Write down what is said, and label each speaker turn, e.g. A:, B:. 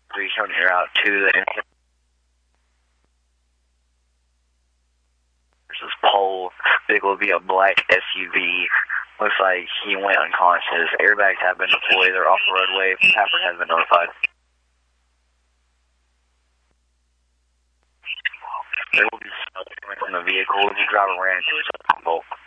A: 3 showing your out to the incident. There's this pole. Big will be a black SUV. Looks like he went unconscious. Airbags have been deployed. They're off the roadway. Tapper has been notified. There will be smoke coming from the vehicle. The driver ran into a pole.